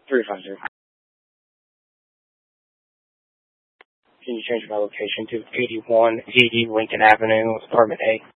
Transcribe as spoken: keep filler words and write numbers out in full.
three five zero. Can you change my location to eighty-one eighty Lincoln Avenue, apartment A?